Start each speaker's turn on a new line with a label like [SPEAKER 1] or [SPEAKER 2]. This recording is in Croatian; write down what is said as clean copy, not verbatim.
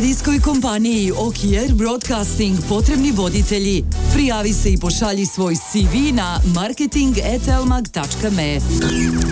[SPEAKER 1] Radijskoj kompaniji Okier Broadcasting potrebni voditelji. Prijavi se i pošalji svoj CV na marketing@elmag.me.